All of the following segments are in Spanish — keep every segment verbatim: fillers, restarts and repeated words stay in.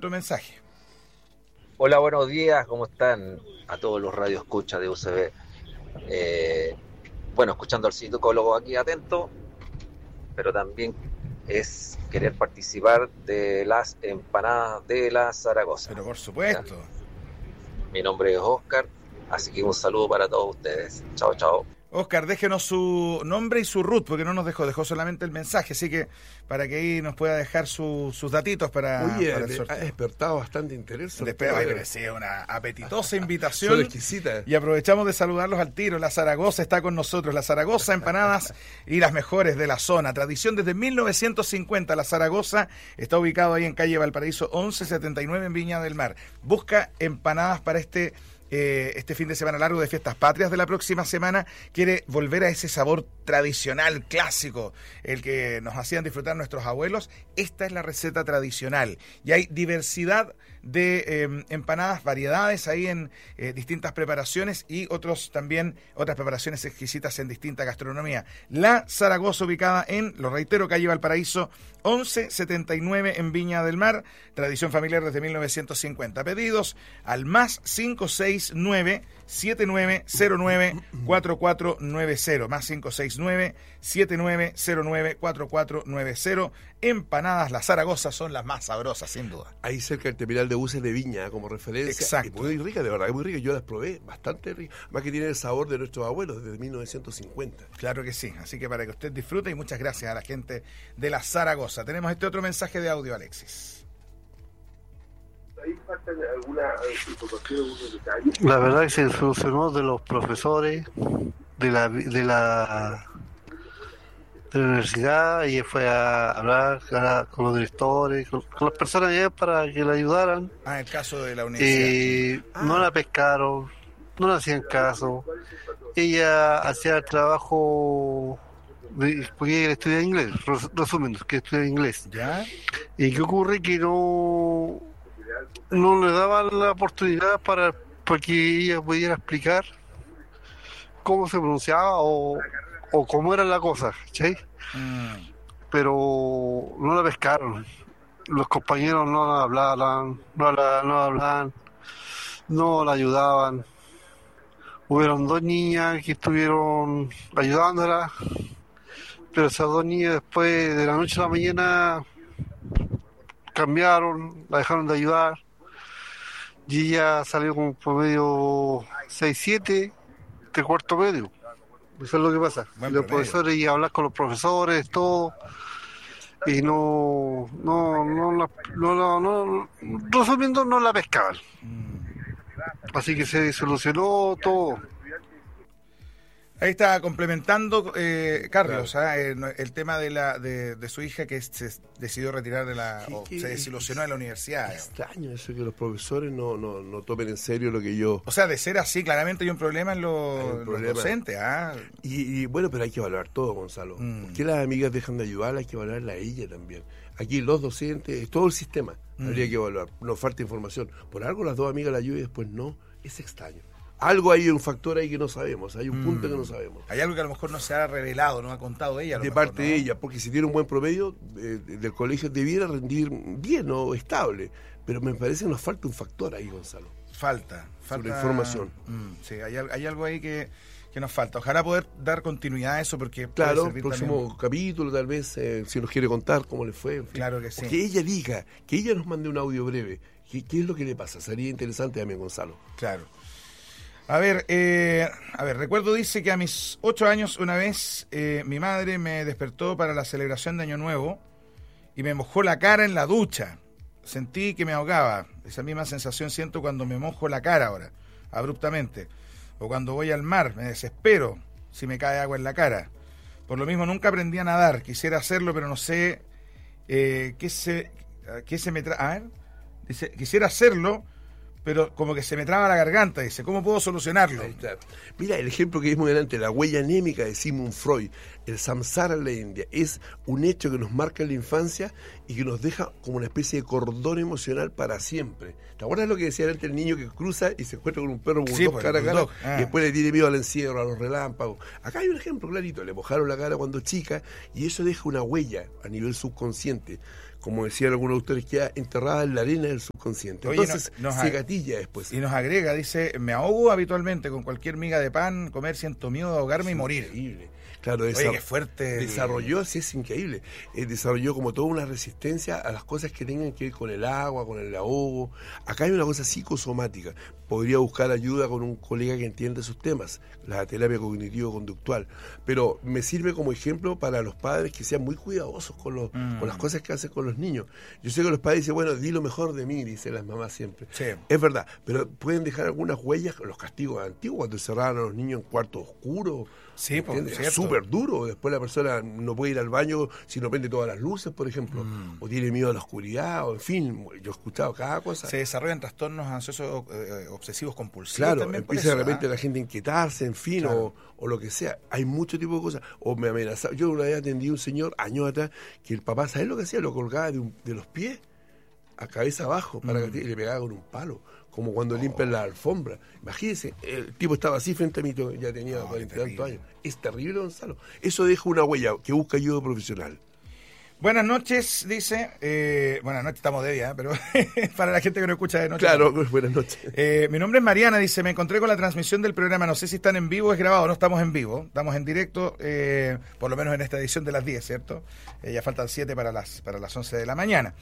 otro mensaje. Hola, buenos días, ¿cómo están? A todos los radioescuchas de U C B. Eh, bueno, escuchando al psicólogo aquí atento, pero también es querer participar de las empanadas de la Zaragoza. Pero por supuesto. ¿Ya? Mi nombre es Oscar, así que un saludo para todos ustedes. Chao, chao. Oscar, déjenos su nombre y su root, porque no nos dejó, dejó solamente el mensaje, así que para que ahí nos pueda dejar su, sus datitos para, Oye, para el sorteo. Ha despertado bastante interés. Después, oye, pero sí, una apetitosa invitación. Son exquisitas. Y aprovechamos de saludarlos al tiro. La Zaragoza está con nosotros. La Zaragoza, empanadas y las mejores de la zona. Tradición desde mil novecientos cincuenta. La Zaragoza está ubicado ahí en calle Valparaíso once setenta y nueve en Viña del Mar. Busca empanadas para este... Eh, este fin de semana largo de Fiestas Patrias de la próxima semana. Quiere volver a ese sabor tradicional, clásico, el que nos hacían disfrutar nuestros abuelos. Esta es la receta tradicional y hay diversidad de eh, empanadas, variedades ahí en eh, distintas preparaciones y otros también, otras preparaciones exquisitas en distinta gastronomía. La Zaragoza, ubicada en, lo reitero, calle Valparaíso once setenta y nueve en Viña del Mar. Tradición familiar desde mil novecientos cincuenta. Pedidos al más cinco seis nueve siete nueve cero nueve cuatro cuatro nueve cero, más cinco seis nueve siete nueve cero nueve cuatro cuatro nueve cero. Empanadas La Zaragoza son las más sabrosas, sin duda. Ahí cerca del terminal de buses de Viña, como referencia. Exacto. Y muy rica, de verdad, muy rica. Yo las probé, bastante rica. Más que tiene el sabor de nuestros abuelos desde mil novecientos cincuenta. Claro que sí. Así que para que usted disfrute, y muchas gracias a la gente de La Zaragoza. Tenemos este otro mensaje de audio, Alexis. La verdad que se solucionó de los profesores de la de la, de la universidad, y fue a hablar con los directores, con, con las personas allá para que la ayudaran. Ah, el caso de la universidad. Eh, ah. No la pescaron, no le hacían caso. Ella hacía el trabajo de, porque ella estudia inglés, resumen, que estudia inglés. ¿Ya? ¿Y qué ocurre? Que no no le daban la oportunidad para, para que ella pudiera explicar cómo se pronunciaba o, o cómo era la cosa, ¿sí? Mm. Pero no la pescaron. Los compañeros no la hablaban, no la, no la hablaban, no la ayudaban. Hubieron dos niñas que estuvieron ayudándola, pero esas dos niñas después de la noche a la mañana cambiaron, la dejaron de ayudar, y ella salió con promedio seis siete de cuarto medio. Eso es lo que pasa. Buen los promedio. Profesores, y hablar con los profesores, todo, y no, no, no, no, no, no, no resumiendo, no la pescaban. Así que se solucionó todo. Ahí está complementando eh, Carlos, claro. ¿eh? el, el tema de la de, de su hija que se decidió retirar de la, o se desilusionó de la universidad. Es extraño eso, que los profesores no, no, no tomen en serio lo que yo... O sea, de ser así, claramente hay un problema en los, los docentes. ¿ah? Y, y bueno, pero hay que evaluar todo, Gonzalo. Mm. ¿Por qué las amigas dejan de ayudarla? Hay que evaluarla a ella también. Aquí los docentes, todo el sistema, mm. habría que evaluar. Nos falta información. Por algo las dos amigas la ayudan y después no. Es extraño. Algo hay, un factor ahí que no sabemos, hay un mm. punto que no sabemos. Hay algo que a lo mejor no se ha revelado, no ha contado ella. A lo de mejor, parte ¿no? de ella, porque si tiene un buen promedio eh, del colegio debiera rendir bien o estable, pero me parece que nos falta un factor ahí, Gonzalo. Falta, falta sobre información. Mm, sí, hay, hay algo ahí que, que nos falta. Ojalá poder dar continuidad a eso, porque claro, próximo también... capítulo tal vez, eh, si nos quiere contar cómo le fue. En fin. Claro que sí. Que ella diga, que ella nos mande un audio breve. ¿Qué, qué es lo que le pasa? Sería interesante también, Gonzalo. Claro. A ver, eh, a ver, recuerdo dice que a mis ocho años una vez eh, mi madre me despertó para la celebración de Año Nuevo y me mojó la cara en la ducha. Sentí que me ahogaba. Esa misma sensación siento cuando me mojo la cara ahora, abruptamente. O cuando voy al mar, me desespero si me cae agua en la cara. Por lo mismo nunca aprendí a nadar. Quisiera hacerlo, pero no sé eh, qué se, qué se me trae. A ver, dice, quisiera hacerlo, pero como que se me traba la garganta, dice, ¿cómo puedo solucionarlo? Ahí está. Mira, el ejemplo que vimos delante, la huella anémica de Sigmund Freud, el samsara en la India, es un hecho que nos marca en la infancia y que nos deja como una especie de cordón emocional para siempre. ¿Te acuerdas lo que decía antes el niño que cruza y se encuentra con un perro bulldog sí, pues, cara a cara ah. y después le tiene miedo al encierro, a los relámpagos? Acá hay un ejemplo clarito, le mojaron la cara cuando chica y eso deja una huella a nivel subconsciente, como decían algunos autores, queda enterrada en la arena del subconsciente. Oye, Entonces no, nos se ag- gatilla después. Y nos agrega, dice, me ahogo habitualmente con cualquier miga de pan, comer siento miedo de ahogarme y morir. Increíble. Claro, Oye, desa- qué fuerte. desarrolló, sí, es increíble, eh, desarrolló como toda una resistencia a las cosas que tengan que ver con el agua, con el ahogo. Acá hay una cosa psicosomática. Podría buscar ayuda con un colega que entienda esos temas, la terapia cognitivo-conductual. Pero me sirve como ejemplo para los padres que sean muy cuidadosos con, los, Mm. con las cosas que hacen con los niños. Yo sé que los padres dicen, bueno, di lo mejor de mí, dicen las mamás siempre. Sí. Es verdad, pero pueden dejar algunas huellas, los castigos antiguos, cuando encerraban a los niños en cuartos oscuros. Sí, pues, ¿entiendes? cierto. Es súper duro. Después la persona no puede ir al baño si no prende todas las luces, por ejemplo, Mm. o tiene miedo a la oscuridad, o en fin, yo he escuchado cada cosa. Se desarrollan trastornos ansiosos eh, obsesivos compulsivos. Claro, también por empieza de eso, repente ¿ah? la gente a inquietarse, en fin, Claro. o, o lo que sea. Hay mucho tipo de cosas. O me amenazaba. Yo una vez atendí a un señor, años atrás, que el papá, ¿sabes lo que hacía? Lo colgaba de, un- de los pies a cabeza abajo para Mm. que, y le pegaba con un palo, como cuando limpian la alfombra. Imagínense, el tipo estaba así frente a mí, ya tenía No, cuarenta y terrible. tantos años. Es terrible, Gonzalo. Eso deja una huella que busca ayuda profesional. Buenas noches, dice. Eh, buenas noches, estamos de día, ¿eh? Pero para la gente que no escucha de noche. Claro, buenas noches. Eh, mi nombre es Mariana, dice, me encontré con la transmisión del programa, no sé si están en vivo o es grabado, no estamos en vivo, estamos en directo, eh, por lo menos en esta edición de las diez, ¿cierto? Eh, ya faltan siete para las, para las once de la mañana.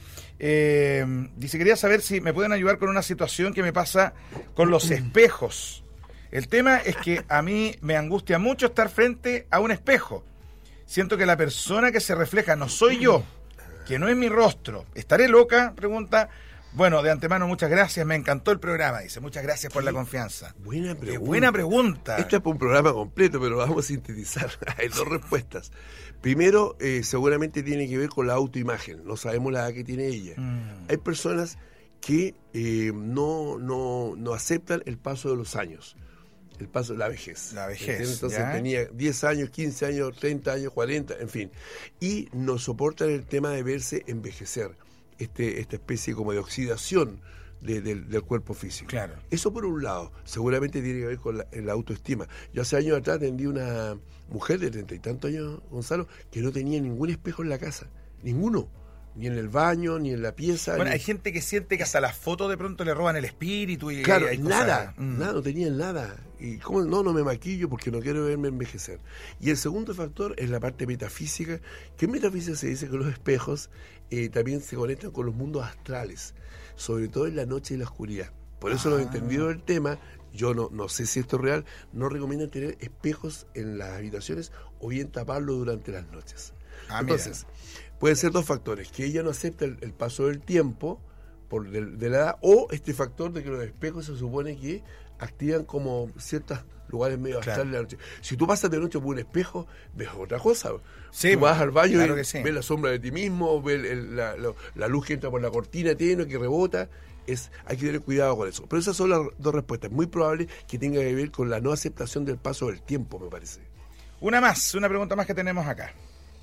Eh, dice, quería saber si me pueden ayudar con una situación que me pasa con los espejos. El tema es que a mí me angustia mucho estar frente a un espejo. Siento que la persona que se refleja no soy yo, que no es mi rostro. ¿Estaré loca? Pregunta. Bueno, de antemano, muchas gracias. Me encantó el programa. Dice, muchas gracias por la confianza. Buena Qué pregunta. buena pregunta. Este es un programa completo, pero lo vamos a sintetizar. Hay dos respuestas. Primero, eh, seguramente tiene que ver con la autoimagen. No sabemos la edad que tiene ella. Mm. Hay personas que eh, no, no, no aceptan el paso de los años. El paso de la vejez. La vejez, ¿Entiendes? Entonces ¿ya? tenía diez años, quince años, treinta años, cuarenta, en fin. Y no soportan el tema de verse envejecer. Este, esta especie como de oxidación de- del, del cuerpo físico. Claro. Eso por un lado, seguramente tiene que ver con la, la autoestima. Yo hace años atrás atendí una mujer de treinta y tantos años, Gonzalo, que no tenía ningún espejo en la casa. Ninguno. Ni en el baño, ni en la pieza. Bueno, ni- hay gente que siente que hasta las fotos de pronto le roban el espíritu y Claro, hay cosas- nada, Mm. nada, no tenían nada. Y cómo no, no me maquillo porque no quiero verme envejecer. Y el segundo factor es la parte metafísica, que en metafísica se dice que los espejos eh, también se conectan con los mundos astrales, sobre todo en la noche y la oscuridad. Por eso los Ah. entendidos del tema, yo no, no sé si esto es real, no recomiendan tener espejos en las habitaciones o bien taparlo durante las noches. Ah, Entonces, pueden ser dos factores, que ella no acepta el, el paso del tiempo por de, de la edad, o este factor de que los espejos se supone que activan como ciertos lugares medio Claro. astrales de la noche. Si tú pasas de noche por un espejo, ves otra cosa. Sí, tú vas al baño claro y que sí. ves la sombra de ti mismo, ves el- el- la, lo- la luz que entra por la cortina tenue, que rebota. Es, hay que tener cuidado con eso. Pero esas son las dos respuestas. Muy probable que tenga que ver con la no aceptación del paso del tiempo, me parece. Una más, una pregunta más que tenemos acá,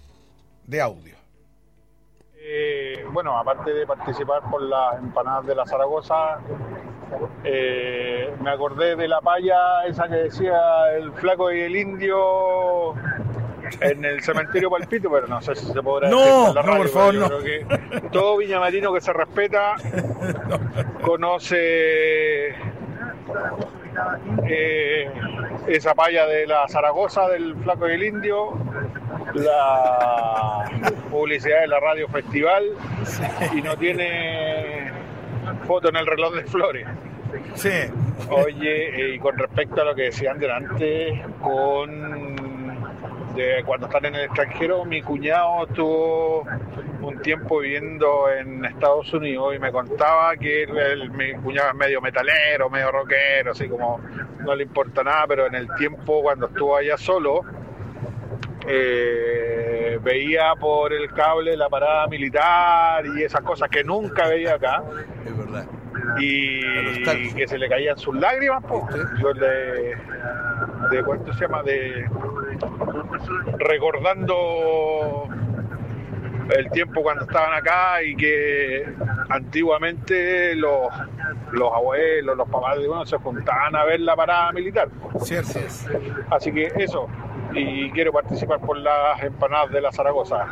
de audio. Eh, bueno, aparte de participar por las empanadas de la Zaragoza, eh, me acordé de la palla esa que decía el flaco y el indio en el cementerio Palpito, pero no sé si se podrá No, decir por la no, radio, por favor, pero no. yo creo que todo viñamarino que se respeta conoce eh, esa palla de la Zaragoza, del flaco y el indio, la publicidad de la radio Festival, y no tiene foto en el reloj de flores. Sí. Oye, eh, y con respecto a lo que decían delante, con de cuando están en el extranjero, mi cuñado estuvo un tiempo viviendo en Estados Unidos y me contaba que él, él- mi cuñado es medio metalero, medio rockero, así como no le importa nada, pero en el tiempo cuando estuvo allá solo, eh, veía por el cable la parada militar y esas cosas que nunca veía acá. Es verdad. Y nostalgia. que se le caían sus lágrimas, po. Yo de, de ¿cuánto se llama? De recordando el tiempo cuando estaban acá y que antiguamente los, los abuelos, los papás de uno se juntaban a ver la parada militar. Cierto. Así que eso, y quiero participar por las empanadas de la Zaragoza.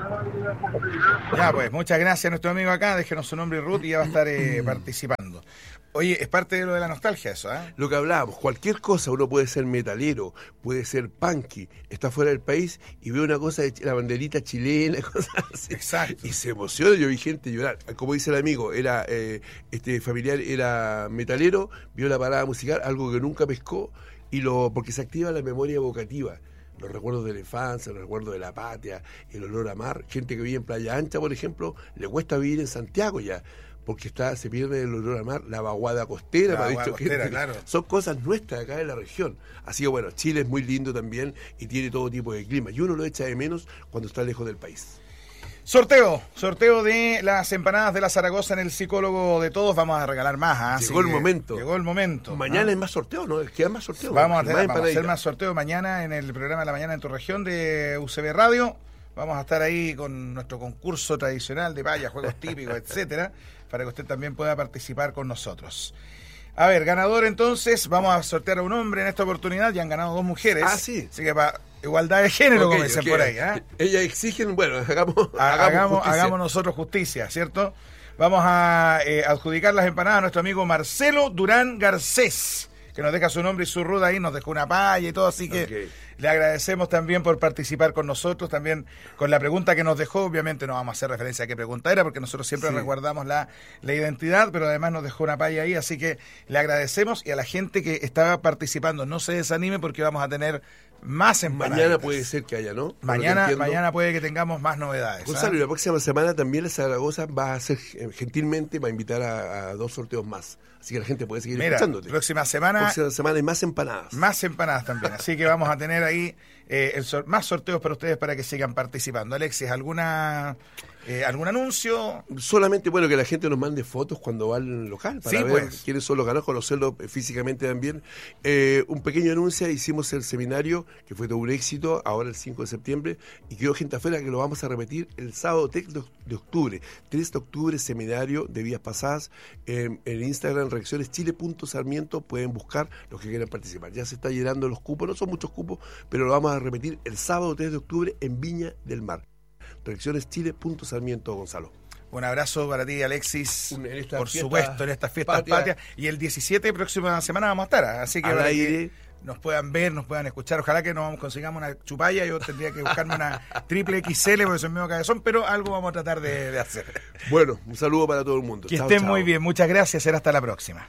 Ya, pues, muchas gracias a nuestro amigo acá, déjenos su nombre y Ruth y ya va a estar eh, participando. Oye, es parte de lo de la nostalgia eso, ¿eh? Lo que hablábamos, cualquier cosa, uno puede ser metalero, puede ser punky, está fuera del país y ve una cosa de la banderita chilena, cosas así. Exacto. Y se emociona, yo vi gente llorar. Como dice el amigo, era eh, este familiar era metalero, vio la parada musical, algo que nunca pescó, y lo porque se activa la memoria evocativa. Los recuerdos de la infancia, los recuerdos de la patria, el olor a mar. Gente que vive en Playa Ancha, por ejemplo, le cuesta vivir en Santiago ya, porque está se pierde el olor al mar, la vaguada costera, La me ha vaguada dicho costera, gente. claro. Son cosas nuestras acá en la región. Así que bueno, Chile es muy lindo también y tiene todo tipo de clima. Y uno lo echa de menos cuando está lejos del país. Sorteo, sorteo de las empanadas de la Zaragoza en el psicólogo de todos. Vamos a regalar más. ¿eh? Llegó el momento. Llegó el momento. Mañana ¿no? hay más sorteos, ¿no? Quedan más sorteos. Vamos, a, tener, más vamos a hacer más sorteos mañana en el programa de la mañana en tu región de U C B Radio. Vamos a estar ahí con nuestro concurso tradicional de paya, juegos típicos, etcétera, para que usted también pueda participar con nosotros. A ver, ganador entonces, vamos a sortear a un hombre en esta oportunidad, ya han ganado dos mujeres. Ah, sí. Así que para igualdad de género, Okay, como dicen okay. por ahí. ¿eh? Ellas exigen, bueno, hagamos, hagamos, hagamos, justicia. hagamos nosotros justicia, ¿cierto? Vamos a eh, adjudicar las empanadas a nuestro amigo Marcelo Durán Garcés, que nos deja su nombre y su ruta ahí, nos dejó una palla y todo, así que Okay. le agradecemos también por participar con nosotros, también con la pregunta que nos dejó. Obviamente no vamos a hacer referencia a qué pregunta era, porque nosotros siempre Sí. resguardamos la, la identidad, pero además nos dejó una palla ahí, así que le agradecemos, y a la gente que estaba participando, no se desanime porque vamos a tener más empanadas. Mañana puede ser que haya, ¿no? Por lo que Mañana, entiendo. mañana puede que tengamos más novedades. Gonzalo, ¿ah? y la próxima semana también la Zaragoza va a hacer, eh, gentilmente, va a invitar a, a dos sorteos más. Así que la gente puede seguir Mira, escuchándote. próxima semana, Próxima semana hay más empanadas. más empanadas también. Así que vamos a tener ahí eh, el sor- más sorteos para ustedes para que sigan participando. Alexis, ¿alguna eh, algún anuncio? Solamente, bueno, que la gente nos mande fotos cuando va al local para Sí, ver pues. quiénes son los ganadores, conocerlos físicamente también. Eh, un pequeño anuncio, hicimos el seminario, que fue todo un éxito, ahora el cinco de septiembre, y quedó gente afuera que lo vamos a repetir el sábado tres de octubre. tres de octubre, seminario de vías pasadas, eh, en Instagram, reaccioneschile punto sarmiento, pueden buscar los que quieran participar. Ya se está llenando los cupos, no son muchos cupos, pero lo vamos a repetir el sábado tres de octubre en Viña del Mar. reaccioneschile punto sarmiento, Gonzalo. Un abrazo para ti, Alexis, Un- en esta por fiesta supuesto, en estas fiestas patria. patrias. Y el diecisiete, próxima semana, vamos a estar. Así que Al para aire. que nos puedan ver, nos puedan escuchar. Ojalá que nos consigamos una chupalla. Yo tendría que buscarme una triple X L porque soy medio cabezón, pero algo vamos a tratar de, de hacer. Bueno, un saludo para todo el mundo. Que Chao, estén chao. muy bien. Muchas gracias. Será hasta la próxima.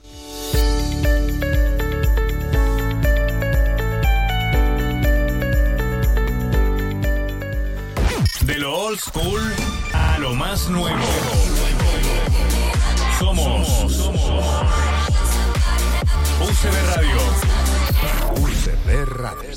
De lo old school a lo más nuevo. Somos, somos U C B Radio. U C B Radio.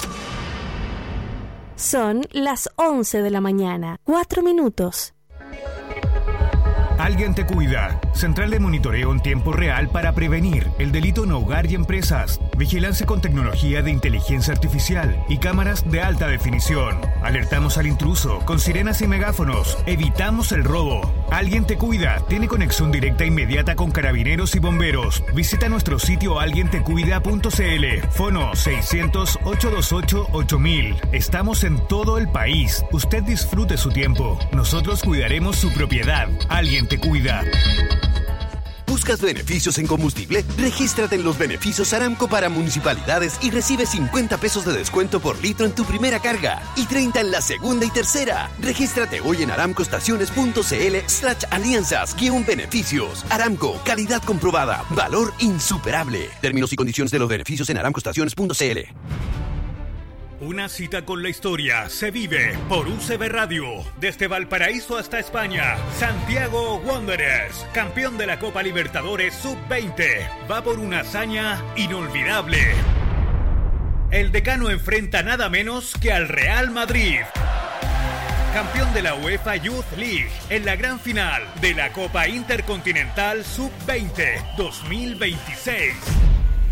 Son las once de la mañana, cuatro minutos. Alguien te cuida. Central de monitoreo en tiempo real para prevenir el delito en hogar y empresas. Vigilancia con tecnología de inteligencia artificial y cámaras de alta definición. Alertamos al intruso con sirenas y megáfonos. Evitamos el robo. Alguien te cuida. Tiene conexión directa e inmediata con carabineros y bomberos. Visita nuestro sitio alguien te cuida punto c l. Fono seiscientos, ochocientos veintiocho, ocho mil. Estamos en todo el país. Usted disfrute su tiempo. Nosotros cuidaremos su propiedad. Alguien te cuida. ¿Buscas beneficios en combustible? Regístrate en los beneficios Aramco para municipalidades y recibe cincuenta pesos de descuento por litro en tu primera carga y treinta en la segunda y tercera. Regístrate hoy en aramcoestaciones.cl slash alianzas guión beneficios. Aramco, calidad comprobada, valor insuperable. Términos y condiciones de los beneficios en aramcoestaciones.cl. Una cita con la historia se vive por U C B Radio. Desde Valparaíso hasta España, Santiago Wanderers, campeón de la Copa Libertadores sub veinte, va por una hazaña inolvidable. El decano enfrenta nada menos que al Real Madrid, campeón de la UEFA Youth League, en la gran final de la Copa Intercontinental sub veinte dos mil veintiséis.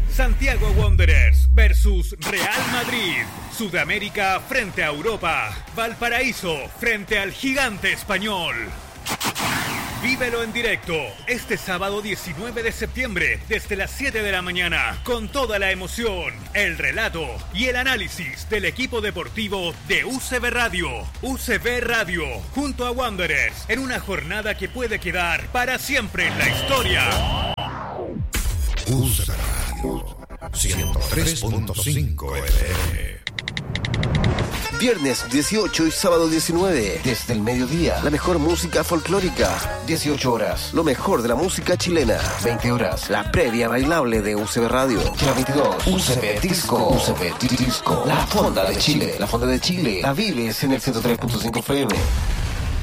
Santiago Wanderers versus Real Madrid. Sudamérica frente a Europa. Valparaíso frente al gigante español. Vívelo en directo este sábado diecinueve de septiembre desde las siete de la mañana con toda la emoción, el relato y el análisis del equipo deportivo de U C B Radio. U C B Radio junto a Wanderers en una jornada que puede quedar para siempre en la historia. U C B Radio ciento tres punto cinco F M. Viernes dieciocho y sábado diecinueve, desde el mediodía, la mejor música folclórica. dieciocho horas, lo mejor de la música chilena. veinte horas, la previa bailable de U C B Radio. Y a veintidós, U C B Disco. U C B Disco. La Fonda de Chile. La Fonda de Chile. La vives en el ciento tres punto cinco F M.